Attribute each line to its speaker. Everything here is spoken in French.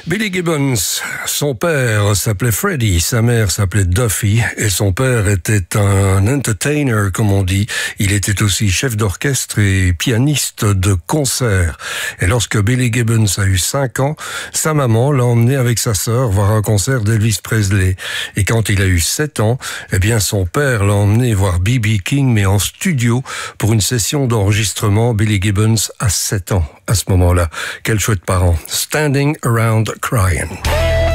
Speaker 1: Billy Gibbons, son père s'appelait Freddie, sa mère s'appelait Duffy et son père était un entertainer, comme on dit. Il était aussi chef d'orchestre et pianiste de concert. Et lorsque Billy Gibbons a eu 5 ans, sa maman l'a emmené avec sa sœur voir un concert d'Elvis Presley. Et quand il a eu 7 ans, eh bien son père l'a emmené voir B.B. King, mais en studio pour une session d'enregistrement. Billy Gibbons a 7 ans à ce moment-là. Quel chouette parent. Standing Around Crying.